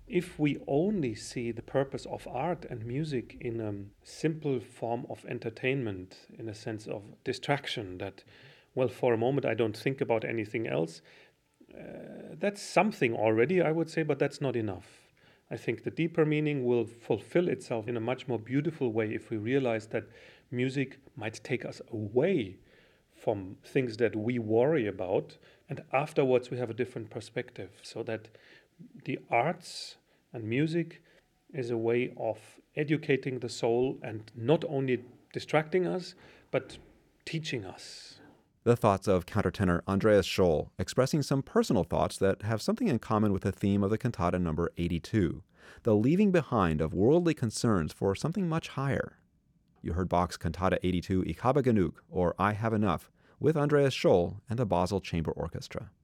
If we only see the purpose of art and music in a simple form of entertainment, in a sense of distraction, that, well, for a moment I don't think about anything else, that's something already, I would say, but that's not enough. I think the deeper meaning will fulfill itself in a much more beautiful way if we realize that music might take us away from things that we worry about, and afterwards we have a different perspective, so that the arts and music is a way of educating the soul and not only distracting us, but teaching us. The thoughts of countertenor Andreas Scholl, expressing some personal thoughts that have something in common with the theme of the cantata number 82, the leaving behind of worldly concerns for something much higher. You heard Bach's Cantata 82 Ich habe genug, or I Have Enough, with Andreas Scholl and the Basel Chamber Orchestra.